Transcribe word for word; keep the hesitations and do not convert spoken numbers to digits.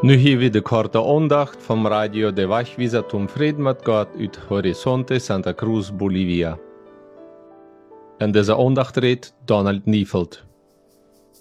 Nu hier weer de korte aandacht van Radio de Wachwieser zum Frieden mit Gott uit Horizonte Santa Cruz, Bolivia. In deze aandacht redt Donald Niefeld.